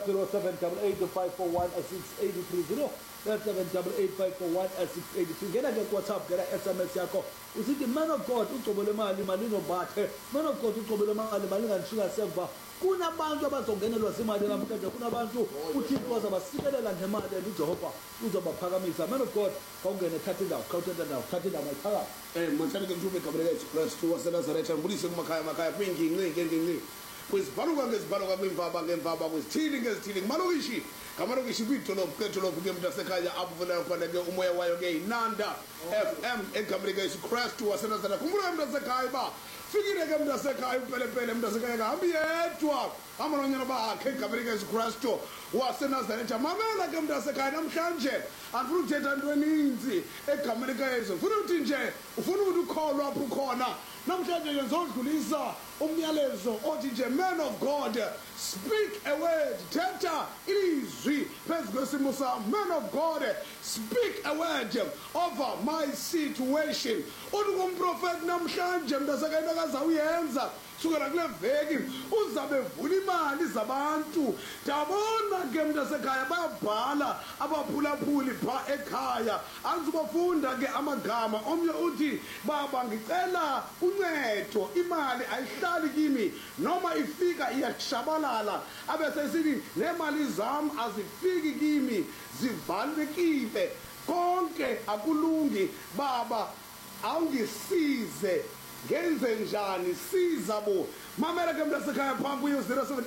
0788541683 0788541683 ngena ke WhatsApp ngena SMS yakho usithi man of God ucobole imali inobathe man of God ucobole imali inganishiya seva kunabantu abazongenelwa zimali namhlanje kunabantu uThixo wazabasikelela ngemali uJehova uzobaphakamisa man of God kawungene thatha indawo mayiphaka manje ke mthube Gabriel Kristu waseNazaretha ngibulise kumakhaya kwinginqi kwizibhaluka ngezibhaluka ngemvaba kwizithili ngezithili kumalokishi ngamalokishi kwidolophu ke mntu asekhaya abuvulayo khona ke umoya wayo ke inanda FM eGabriel Kristu waseNazaretha khumbula mntu asekhaya ba fikile ke mntu asekhaya upelepele mntu asekhaya kahambi yedwa amalonyana bakhe Gabriel Kristu waseNazaretha mamela ke mntu asekhaya namhlanje andifuna ukuthetha into eninzi eGabriel Kristu ufuna ukuthi nje ufuna ukuthi ukholwa apho ukhona namhlanje nje ngizodlulisa umyalezo othi nje man of God speak a word thetha ilizwi phezu kwesimo sam man of God speak a word over my situation uthi kumprofeti namhlanje mntasakayinto akazawuyenza sukela kule veki uzabe vula imali zabantu ndabona ke mntasekhaya bayabhala abaphulaphuli pha ekhaya anzubafunda ke amagama omnye uthi baba ngicela uncedo imali ayihlali kimi noma ifika iyashabalala abesesithi nemali zami azifiki kimi zivalekile konke akulungi baba awungisize ngenze njani siza bo mamela ke mntasekhaya phambi kuyo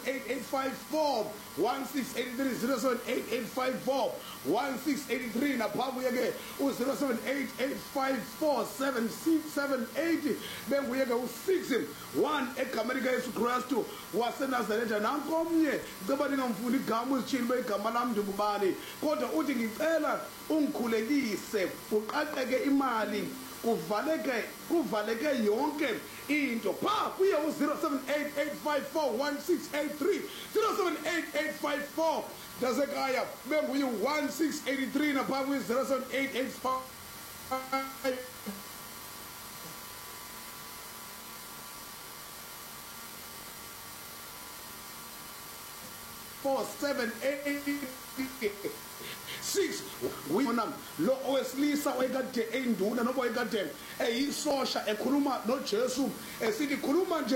0788541683 0788541683 naphambi ke u0788547678 benguye ke u61 eGabriel Kristu waseNazaretha nankomnye ngoba ningamfuni igama uzitshile begama lami ndingubani kodwa uthi ngicela ungikhulekise uqaqeke imali kuvaleke yonke into pha kuye u0788541683 078854 ndasekhaya benguye 1683 napha kuye 078854 478 wina lo owesilisa wayekade enduna noba wayekade eyisosha ekhuluma noJesu esithi khuluma nje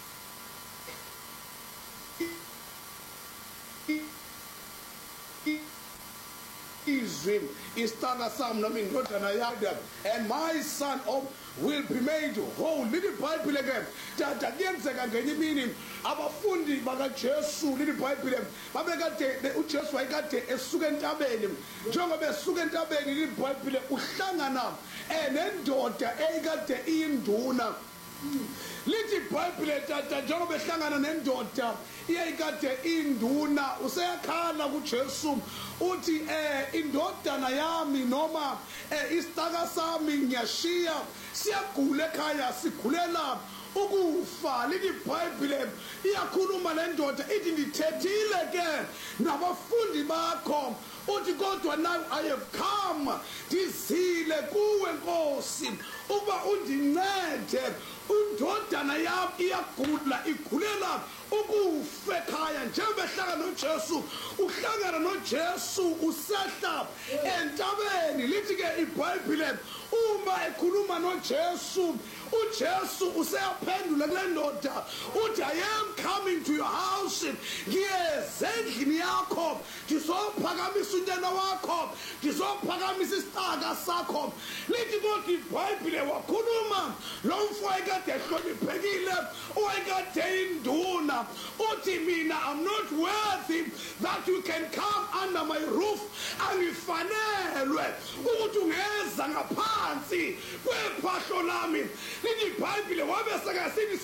izwi istanga sam noma indodana yakhe and my son will be made whole lithi iBhayibhile ke tata kuyenzeka ngenye imini abafundi bakaJesu lithi iBhayibhile babekade uJesu wayekade esuka entabeni njengoba esuka entabeni lithi iBhayibhile uhlangana nendoda eyikade iyinduna lithi iBhayibhile tata njengoba ehlangana nendoda iyayikade induna useyakhala kuJesu uthi indodana yami noma isitaka sami ngiyashiya siyagula ekhaya sigulela ukufa lithi iBhayibhile iyakhuluma lendoda ithi ndithethile ke nabafundi bakho uthi kodwa now I have come ndizile kuwe Nkosi uba undincede indodana yami iyagula igulela ukufa ekhaya njengoba ehlangana noJesu uhlangana noJesu usehla entabeni lithi ke iBhayibhile uma ekhuluma noJesu uJesu useyaphendula kule ndoda uthi I am coming to your house ngiyeze endlini yakho ngizophakamisa unyana wakho ngizophakamisa isitaka sakho lithi kodwa iBhayibhile wakhuluma lo mfo ekade ehloniphekile owayekade induna uthi mina I'm not worthy that you can come under my roof angifanelwe ukuthi ungeza ngaphansi kwephahlo lami lithi iBhayibhile wabeseka sithi